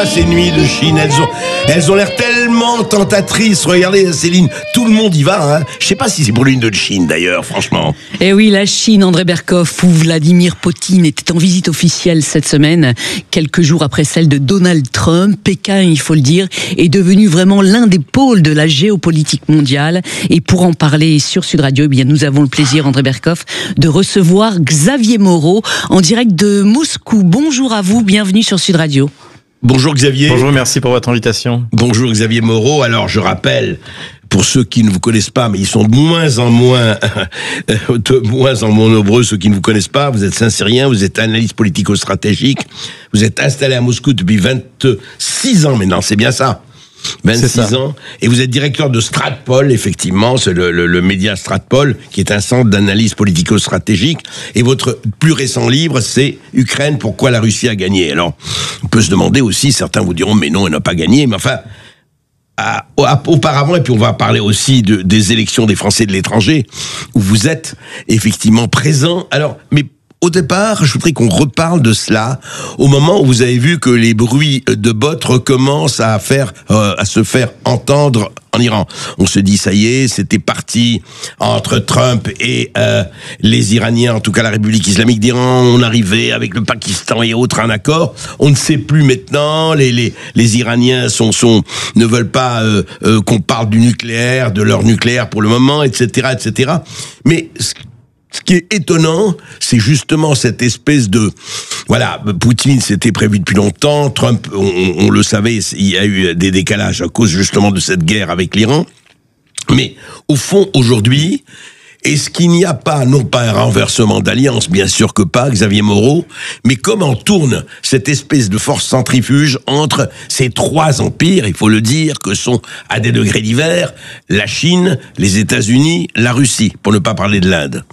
ça, ces nuits de Chine. Elles ont l'air tellement tentatrices. Regardez, Céline, tout le monde y va. Hein. Je sais pas si c'est pour l'une de Chine, d'ailleurs, franchement. Eh oui, la Chine, André Berkoff, où Vladimir Poutine était en visite officielle cette semaine, quelques jours après celle de Donald Trump. Pékin, il faut le dire, est devenu vraiment l'un des pôles de la géopolitique mondiale. Et pour en parler sur Sud Radio, eh bien, nous avons le plaisir, André Berkoff, de recevoir Xavier Moreau en direct de Moscou. Bonjour à vous, bienvenue sur Sud Radio. Bonjour Xavier. Bonjour, merci pour votre invitation. Bonjour Xavier Moreau. Alors je rappelle, pour ceux qui ne vous connaissent pas, mais ils sont de moins en moins nombreux, ceux qui ne vous connaissent pas, vous êtes Saint-Cyrien, vous êtes analyste politico-stratégique, vous êtes installé à Moscou depuis 26 ans maintenant, c'est bien ça ? 26 ans, et vous êtes directeur de Stratpol, effectivement, c'est le média Stratpol, qui est un centre d'analyse politico-stratégique, et votre plus récent livre, c'est Ukraine, pourquoi la Russie a gagné. Alors, on peut se demander aussi, certains vous diront, mais non, elle n'a pas gagné, mais enfin, auparavant, et puis on va parler aussi des élections des Français de l'étranger, où vous êtes effectivement présent. Alors, mais au départ, je voudrais qu'on reparle de cela au moment où vous avez vu que les bruits de bottes recommencent à se faire entendre en Iran. On se dit, ça y est, c'était parti entre Trump et les Iraniens, en tout cas la République islamique d'Iran. On arrivait avec le Pakistan et autres un accord. On ne sait plus maintenant. Les Iraniens ne veulent pas qu'on parle du nucléaire, de leur nucléaire pour le moment, etc., etc. Mais ce qui est étonnant, c'est justement cette espèce de... Voilà, Poutine, c'était prévu depuis longtemps. Trump, on le savait, il y a eu des décalages à cause justement de cette guerre avec l'Iran. Mais au fond, aujourd'hui, est-ce qu'il n'y a pas, non pas un renversement d'alliance, bien sûr que pas, Xavier Moreau, mais comment tourne cette espèce de force centrifuge entre ces trois empires, il faut le dire, que sont, à des degrés divers, la Chine, les États-Unis, la Russie, pour ne pas parler de l'Inde?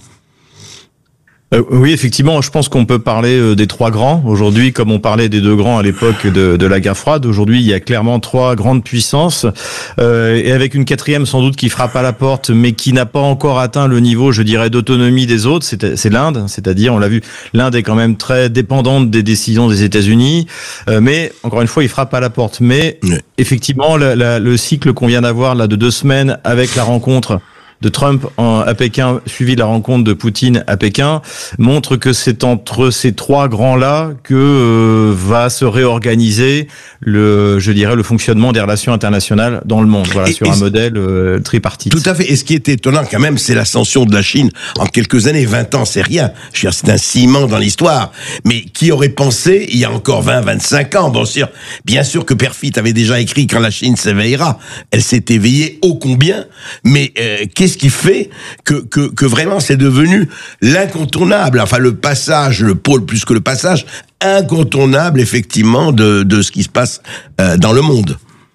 Oui, effectivement, je pense qu'on peut parler des trois grands. Aujourd'hui, comme on parlait des deux grands à l'époque de la guerre froide, aujourd'hui, il y a clairement trois grandes puissances, et avec une quatrième sans doute qui frappe à la porte, mais qui n'a pas encore atteint le niveau, je dirais, d'autonomie des autres. C'est l'Inde, c'est-à-dire, on l'a vu, l'Inde est quand même très dépendante des décisions des États-Unis, mais encore une fois, il frappe à la porte. Mais effectivement, le cycle qu'on vient d'avoir là de 2 semaines avec la rencontre de Trump à Pékin, suivi de la rencontre de Poutine à Pékin, montre que c'est entre ces trois grands-là que va se réorganiser le fonctionnement des relations internationales dans le monde, voilà, sur un modèle tripartite. Tout à fait. Et ce qui est étonnant quand même, c'est l'ascension de la Chine en quelques années. 20 ans, c'est rien. Je veux dire, c'est un ciment dans l'histoire. Mais qui aurait pensé, il y a encore 20, 25 ans, bien sûr que Perfit avait déjà écrit quand la Chine s'éveillera. Elle s'est éveillée ô combien, mais qu'est-ce qui fait que vraiment c'est devenu l'incontournable, enfin le pôle plus que le passage, incontournable effectivement de ce qui se passe dans le monde.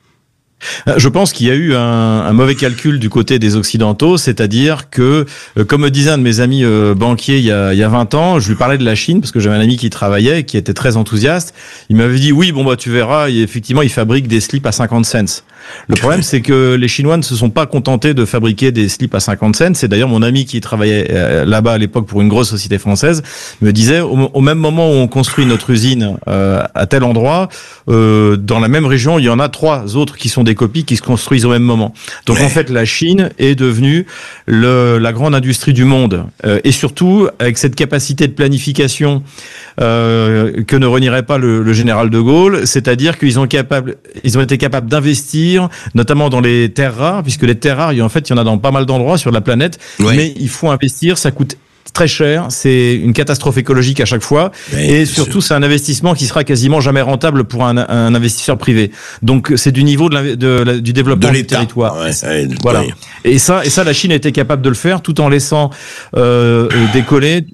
Je pense qu'il y a eu un mauvais calcul du côté des Occidentaux, c'est-à-dire que, comme me disait un de mes amis banquiers il y a 20 ans, je lui parlais de la Chine, parce que j'avais un ami qui travaillait, qui était très enthousiaste, il m'avait dit, oui, bon, tu verras, et effectivement, ils fabriquent des slips à 50 cents. Le problème, c'est que les Chinois ne se sont pas contentés de fabriquer des slips à 50 cents. C'est d'ailleurs mon ami qui travaillait là-bas à l'époque pour une grosse société française me disait, au même moment où on construit notre usine à tel endroit, dans la même région, il y en a 3 autres qui sont des copies qui se construisent au même moment. Donc en fait, la Chine est devenue la grande industrie du monde, et surtout avec cette capacité de planification que ne renierait pas le général de Gaulle, c'est-à-dire qu'ils ont été capables d'investir notamment dans les terres rares, puisque les terres rares, il y en a dans pas mal d'endroits sur la planète, mais il faut investir, ça coûte très cher, c'est une catastrophe écologique à chaque fois, et surtout c'est un investissement qui sera quasiment jamais rentable pour un investisseur privé. Donc c'est du niveau du développement du territoire. Voilà. Et ça, la Chine a été capable de le faire tout en laissant décoller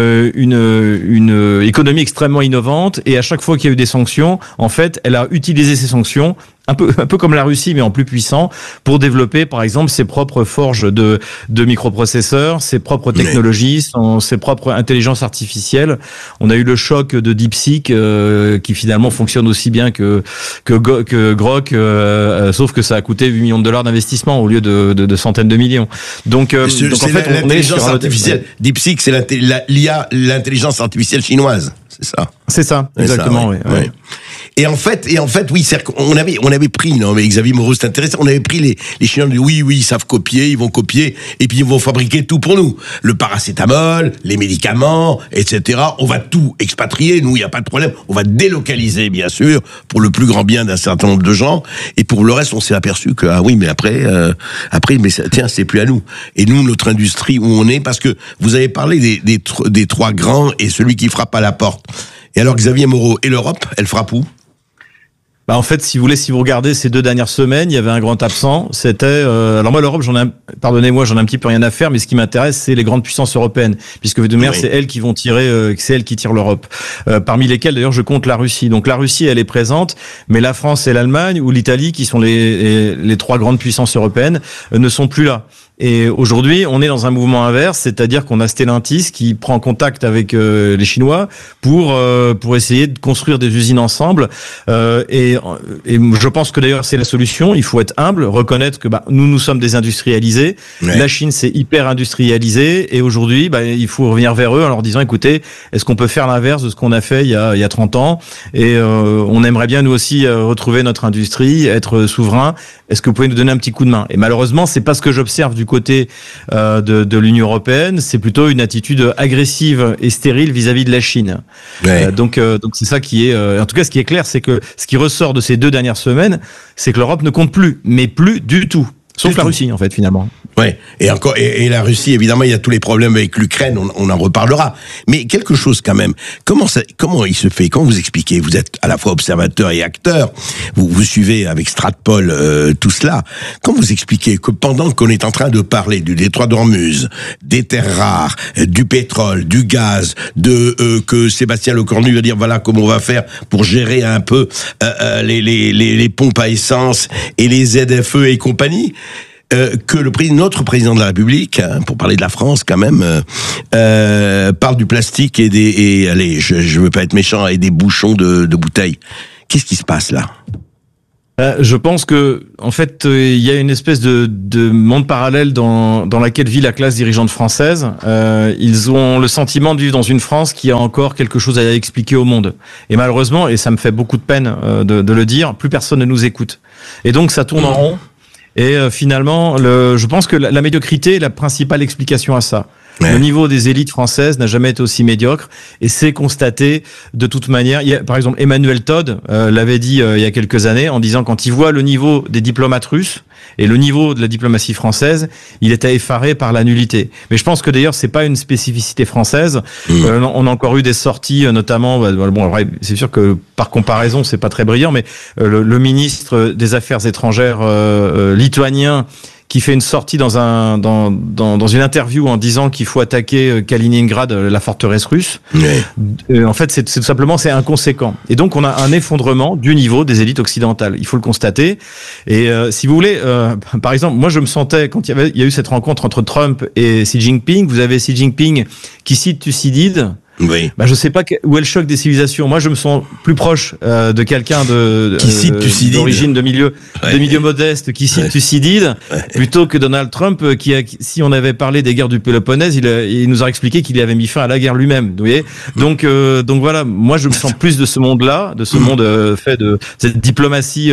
une économie extrêmement innovante. Et à chaque fois qu'il y a eu des sanctions, en fait, elle a utilisé ces sanctions un peu comme la Russie, mais en plus puissant, pour développer, par exemple, ses propres forges de microprocesseurs, ses propres technologies, ses propres intelligences artificielles. On a eu le choc de DeepSeek, qui finalement fonctionne aussi bien que Grok, sauf que ça a coûté 8 millions de dollars d'investissement au lieu de centaines de millions. Donc en fait, on est sur artificielle. DeepSeek, c'est l'IA, l'intelligence artificielle chinoise. C'est ça. C'est ça, exactement, oui. Et en fait, oui, on avait pris, non mais Xavier Moreau, c'est intéressant, on avait pris les Chinois, oui, ils savent copier, ils vont copier, et puis ils vont fabriquer tout pour nous. Le paracétamol, les médicaments, etc. On va tout expatrier, nous, il n'y a pas de problème. On va délocaliser, bien sûr, pour le plus grand bien d'un certain nombre de gens. Et pour le reste, on s'est aperçu que, ah oui, mais après, mais tiens, c'est plus à nous. Et nous, notre industrie, où on est, parce que vous avez parlé des trois grands et celui qui frappe à la porte. Et alors, Xavier Moreau, et l'Europe, elle frappe où? En fait, si vous regardez ces 2 dernières semaines, il y avait un grand absent. C'était, alors moi, l'Europe, j'en ai un petit peu rien à faire, mais ce qui m'intéresse, c'est les grandes puissances européennes, puisque de manière, c'est elles qui vont tirer, c'est elles qui tirent l'Europe. Parmi lesquelles, d'ailleurs, je compte la Russie. Donc la Russie, elle est présente, mais la France et l'Allemagne ou l'Italie, qui sont les 3 grandes puissances européennes, ne sont plus là. Et aujourd'hui, on est dans un mouvement inverse, c'est-à-dire qu'on a Stellantis qui prend contact avec les Chinois pour essayer de construire des usines ensemble. Et je pense que d'ailleurs c'est la solution. Il faut être humble, reconnaître que nous sommes des industrialisés. Ouais. La Chine c'est hyper industrialisé et aujourd'hui il faut revenir vers eux en leur disant écoutez, est-ce qu'on peut faire l'inverse de ce qu'on a fait il y a 30 ans et on aimerait bien nous aussi retrouver notre industrie, être souverain. Est-ce que vous pouvez nous donner un petit coup de main? Et malheureusement, c'est pas ce que j'observe du côté de l'Union européenne. C'est plutôt une attitude agressive et stérile vis-à-vis de la Chine. Ouais. Donc c'est ça qui est, en tout cas, ce qui est clair, c'est que ce qui ressort de ces 2 dernières semaines, c'est que l'Europe ne compte plus, mais plus du tout. Sauf la Russie, en fait, finalement. Ouais. Et la Russie, évidemment, il y a tous les problèmes avec l'Ukraine, on en reparlera. Mais quelque chose quand même. Comment il se fait? Quand vous expliquez, vous êtes à la fois observateur et acteur, vous suivez avec Stratpol tout cela. Quand vous expliquez que pendant qu'on est en train de parler du détroit d'Ormuz, des terres rares, du pétrole, du gaz, que Sébastien Lecornu va dire voilà comment on va faire pour gérer un peu les pompes à essence et les ZFE et compagnie. Que notre président de la République, pour parler de la France quand même, parle du plastique et allez, je veux pas être méchant, et des bouchons de bouteilles. Qu'est-ce qui se passe là? Je pense que, en fait, il y a une espèce de monde parallèle dans laquelle vit la classe dirigeante française. Ils ont le sentiment de vivre dans une France qui a encore quelque chose à expliquer au monde. Et malheureusement, et ça me fait beaucoup de peine de le dire, plus personne ne nous écoute. Et donc, ça tourne en rond. Et finalement, je pense que la médiocrité est la principale explication à ça. Ouais. Le niveau des élites françaises n'a jamais été aussi médiocre et c'est constaté de toute manière. Par exemple, Emmanuel Todd l'avait dit il y a quelques années en disant quand il voit le niveau des diplomates russes et le niveau de la diplomatie française, il était effaré par la nullité. Mais je pense que d'ailleurs c'est pas une spécificité française. On a encore eu des sorties, notamment. C'est sûr que par comparaison c'est pas très brillant, mais le ministre des Affaires étrangères lituanien qui fait une sortie dans une interview en disant qu'il faut attaquer Kaliningrad, la forteresse russe. Ouais. En fait, c'est tout simplement c'est inconséquent. Et donc on a un effondrement du niveau des élites occidentales. Il faut le constater. Et si vous voulez, par exemple, moi je me sentais quand il y a eu cette rencontre entre Trump et Xi Jinping. Vous avez Xi Jinping qui cite Thucydide. Oui. Je sais pas où est le choc des civilisations. Moi, je me sens plus proche de quelqu'un qui cite Thucydide, d'origine de milieu modeste, qui cite Thucydide, plutôt que Donald Trump, si on avait parlé des guerres du Péloponnèse, il nous a expliqué qu'il avait mis fin à la guerre lui-même. Vous voyez. Donc voilà. Moi, je me sens plus de ce monde-là, de ce monde fait de cette diplomatie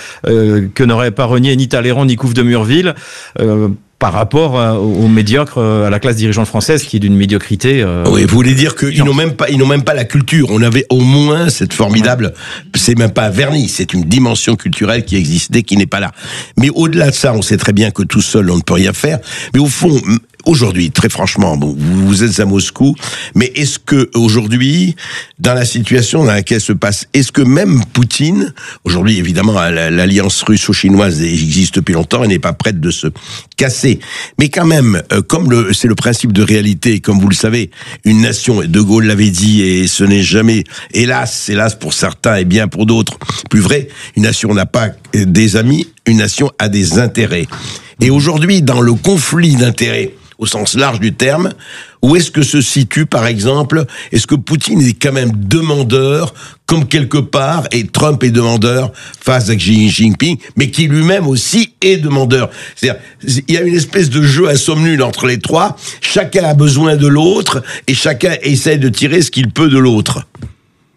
que n'aurait pas renié ni Talleyrand ni Couve de Murville. Par rapport aux médiocres, à la classe dirigeante française qui est d'une médiocrité. Oui, vous voulez dire qu'ils n'ont même pas la culture. On avait au moins cette formidable, c'est même pas un vernis, c'est une dimension culturelle qui existait, qui n'est pas là. Mais au-delà de ça, on sait très bien que tout seul on ne peut rien faire. Mais au fond, aujourd'hui, très franchement, vous êtes à Moscou, mais est-ce que aujourd'hui, dans la situation dans laquelle se passe, est-ce que même Poutine, aujourd'hui évidemment l'alliance russo-chinoise existe depuis longtemps et n'est pas prête de se casser, mais quand même, comme c'est le principe de réalité, comme vous le savez, une nation, De Gaulle l'avait dit et ce n'est jamais, hélas pour certains et bien pour d'autres, plus vrai, une nation n'a pas des amis, une nation a des intérêts. Et aujourd'hui, dans le conflit d'intérêts, au sens large du terme, où est-ce que se situe, par exemple, est-ce que Poutine est quand même demandeur, comme quelque part, et Trump est demandeur face à Xi Jinping, mais qui lui-même aussi est demandeur. C'est-à-dire, il y a une espèce de jeu à somme nulle entre les trois, chacun a besoin de l'autre, et chacun essaie de tirer ce qu'il peut de l'autre.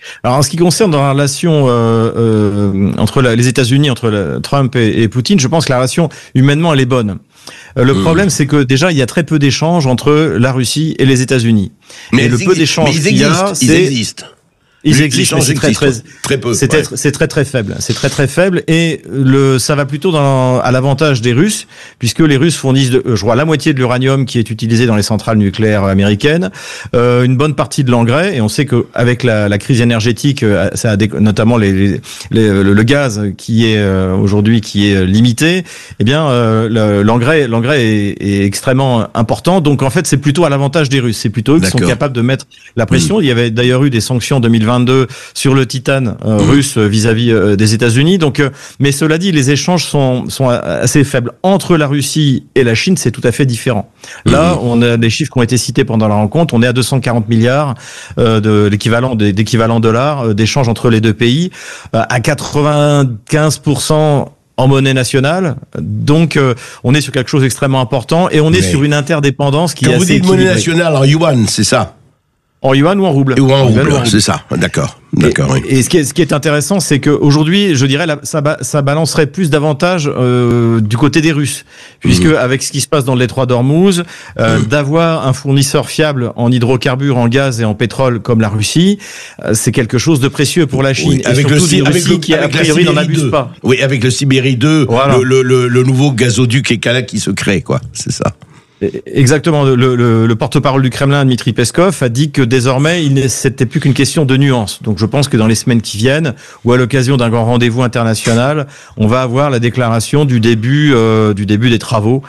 Alors, en ce qui concerne dans la relation entre les États-Unis, entre Trump et Poutine, je pense que la relation humainement elle est bonne. Le problème, c'est que déjà il y a très peu d'échanges entre la Russie et les États-Unis. Mais et le peu d'échanges qu'il y a, ils existent. Ils existent, mais c'est très peu. C'est très faible. C'est très faible et ça va plutôt à l'avantage des Russes, puisque les Russes fournissent, je crois, la moitié de l'uranium qui est utilisé dans les centrales nucléaires américaines, une bonne partie de l'engrais, et on sait que avec la crise énergétique, ça a notamment le gaz qui est aujourd'hui qui est limité, eh bien l'engrais est extrêmement important. Donc en fait, c'est plutôt à l'avantage des Russes. C'est plutôt eux qui sont capables de mettre la pression. Il y avait d'ailleurs eu des sanctions en 2022 sur le titane russe vis-à-vis des États-Unis. Donc, mais cela dit, les échanges sont assez faibles entre la Russie et la Chine. C'est tout à fait différent. Là, on a des chiffres qui ont été cités pendant la rencontre. On est à 240 milliards d'équivalent dollars d'échanges entre les deux pays, à 95% en monnaie nationale. Donc, on est sur quelque chose d'extrêmement important et on est sur une interdépendance qui est assez équilibrée. Quand vous dites monnaie nationale en yuan, c'est ça? En yuan ou en rouble? Ou en rouble, c'est ça. D'accord. Oui. Et ce qui est intéressant, c'est qu'aujourd'hui, je dirais, ça balancerait plus davantage du côté des Russes, puisque avec ce qui se passe dans le détroit d'Ormuz, d'avoir un fournisseur fiable en hydrocarbures, en gaz et en pétrole comme la Russie, c'est quelque chose de précieux pour la Chine. Oui, avec Russie qui a priori n'en abuse pas. Oui, avec le Sibérie 2, voilà. le nouveau gazoduc qui se crée, quoi. C'est ça. Exactement. Le porte-parole du Kremlin, Dmitri Peskov, a dit que désormais, c'était plus qu'une question de nuance. Donc, je pense que dans les semaines qui viennent, ou à l'occasion d'un grand rendez-vous international, on va avoir la déclaration du début des travaux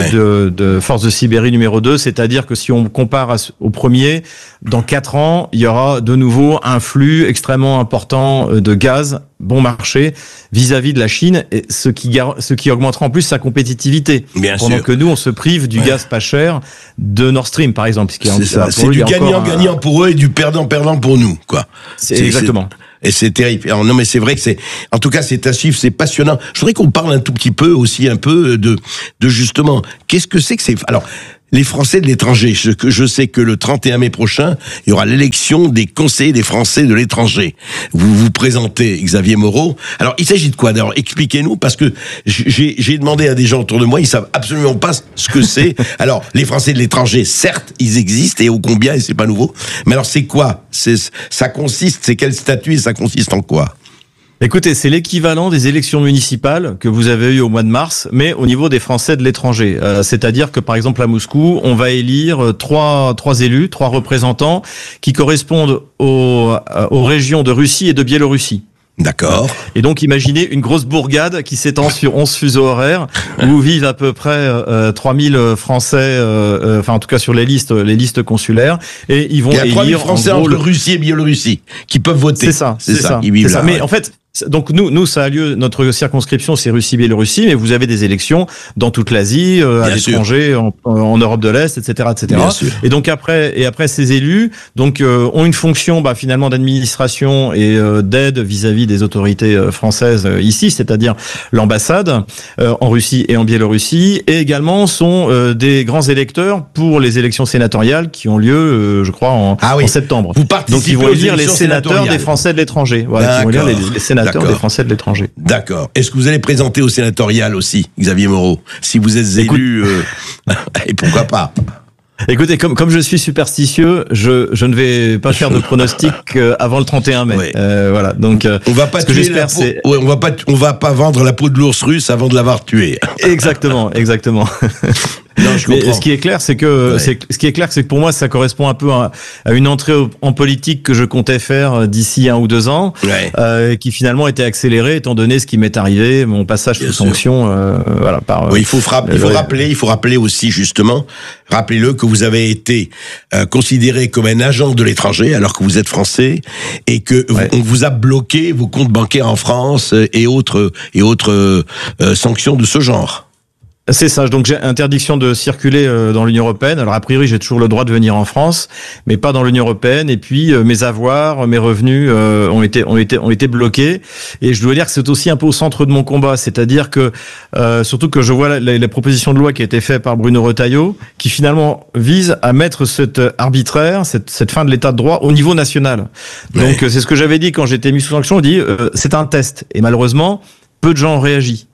de Force de Sibérie numéro 2. C'est-à-dire que si on compare au premier, dans 4 ans, il y aura de nouveau un flux extrêmement important de gaz bon marché vis-à-vis de la Chine, et ce qui augmentera en plus sa compétitivité. Pendant que nous, on se prive du gaz pas cher de Nord Stream, par exemple. C'est du gagnant-gagnant pour eux et du perdant-perdant pour nous, quoi. Exactement. Et c'est terrible. Alors, non, mais c'est vrai que en tout cas, c'est un chiffre, c'est passionnant. Je voudrais qu'on parle un tout petit peu aussi, de justement, qu'est-ce que c'est. Alors, les Français de l'étranger, je sais que le 31 mai prochain, il y aura l'élection des conseillers des Français de l'étranger. Vous vous présentez, Xavier Moreau. Alors, il s'agit de quoi? D'abord, expliquez-nous, parce que j'ai demandé à des gens autour de moi, ils savent absolument pas ce que c'est. Alors, les Français de l'étranger, certes, ils existent, et ô combien, et c'est pas nouveau. Mais alors, c'est quoi? Ça consiste, c'est quel statut, et ça consiste en quoi? Écoutez, c'est l'équivalent des élections municipales que vous avez eues au mois de mars, mais au niveau des Français de l'étranger. C'est-à-dire que, par exemple, à Moscou, on va élire trois élus, 3 représentants qui correspondent aux régions de Russie et de Biélorussie. D'accord. Et donc, imaginez une grosse bourgade qui s'étend sur 11 fuseaux horaires, où vivent à peu près 3000 Français, enfin en tout cas sur les listes consulaires, et ils vont élire... Il y a 3000 Français entre Russie et Biélorussie qui peuvent voter. C'est ça. Ils vivent là. Mais en fait... Donc nous ça a lieu, notre circonscription c'est Russie-Biélorussie, mais vous avez des élections dans toute l'Asie, à l'étranger, en Europe de l'Est, etc., etc. Et donc après ces élus, donc ont une fonction finalement d'administration et d'aide vis-à-vis des autorités françaises ici, c'est-à-dire l'ambassade en Russie et en Biélorussie, et également sont des grands électeurs pour les élections sénatoriales qui ont lieu, je crois, en septembre. Donc ils vont élire les sénateurs des Français de l'étranger. Voilà, ils vont élire les sénateurs des Français de l'étranger. D'accord. Est-ce que vous allez présenter au sénatorial aussi, Xavier Moreau, si vous êtes élu et pourquoi pas? Écoutez, comme je suis superstitieux, je ne vais pas faire de pronostic avant le 31 mai. Oui. Voilà. Donc, on va pas tuer la peau. Ouais, on va pas vendre la peau de l'ours russe avant de l'avoir tué. Exactement. Non, je comprends. Mais ce qui est clair, c'est que pour moi, ça correspond un peu à une entrée en politique que je comptais faire d'ici 1 ou 2 ans, qui finalement était accélérée étant donné ce qui m'est arrivé, mon passage sous sanction, voilà. Oui, il faut rappeler aussi justement, rappelez-le que vous avez été considéré comme un agent de l'étranger alors que vous êtes français et que on vous a bloqué vos comptes bancaires en France et autres sanctions de ce genre. C'est ça, donc j'ai interdiction de circuler dans l'Union européenne. Alors a priori, j'ai toujours le droit de venir en France, mais pas dans l'Union européenne. Et puis mes avoirs, mes revenus ont été bloqués. Et je dois dire que c'est aussi un peu au centre de mon combat, c'est-à-dire que surtout que je vois la proposition de loi qui a été faite par Bruno Retailleau, qui finalement vise à mettre cet arbitraire, cette fin de l'état de droit au niveau national. Ouais. Donc c'est ce que j'avais dit quand j'étais mis sous sanction. On dit c'est un test. Et malheureusement, peu de gens ont réagi.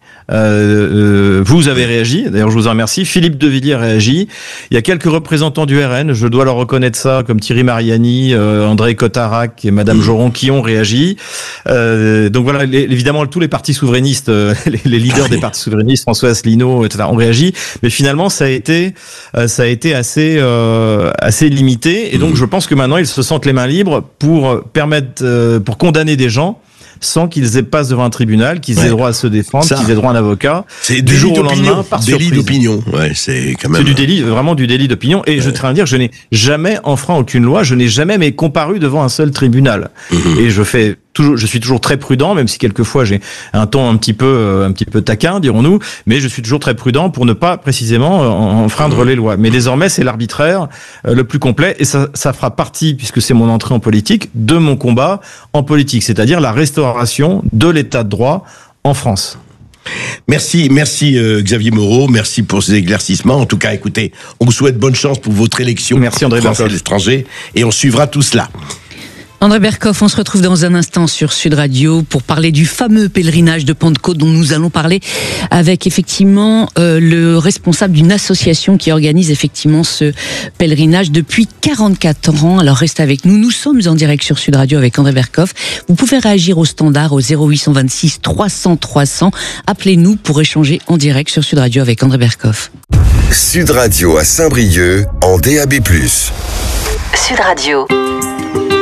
Vous avez réagi, d'ailleurs je vous en remercie. Philippe de Villiers réagit. Il y a quelques représentants du RN, je dois leur reconnaître ça, comme Thierry Mariani, André Cotarac et Madame Joron qui ont réagi. Donc voilà, évidemment tous les partis souverainistes, les leaders des partis souverainistes, François Asselineau, etc. ont réagi. Mais finalement ça a été assez limité. Et donc je pense que maintenant ils se sentent les mains libres pour pour condamner des gens sans qu'ils passent devant un tribunal, qu'ils aient droit à se défendre, qu'ils aient droit à un avocat. C'est du jour au lendemain, par surprise. Délit d'opinion. Ouais, c'est quand même. C'est du délit, vraiment du délit d'opinion. Et je tiens à dire, je n'ai jamais enfreint aucune loi, je n'ai jamais comparu devant un seul tribunal. Et je suis toujours très prudent, même si quelquefois j'ai un ton un petit peu taquin, dirons-nous, mais je suis toujours très prudent pour ne pas précisément enfreindre les lois. Mais désormais, c'est l'arbitraire le plus complet, et ça fera partie, puisque c'est mon entrée en politique, de mon combat en politique, c'est-à-dire la restauration de l'état de droit en France. Merci Xavier Moreau, merci pour ces éclaircissements. En tout cas, écoutez, on vous souhaite bonne chance pour votre élection. Merci André Berkoff. À l'étranger, et on suivra tout cela. André Berkoff, on se retrouve dans un instant sur Sud Radio pour parler du fameux pèlerinage de Pentecôte dont nous allons parler avec effectivement le responsable d'une association qui organise effectivement ce pèlerinage depuis 44 ans. Alors restez avec nous, nous sommes en direct sur Sud Radio avec André Berkoff. Vous pouvez réagir au standard au 0826 300 300. Appelez-nous pour échanger en direct sur Sud Radio avec André Berkoff. Sud Radio à Saint-Brieuc en DAB+. Sud Radio.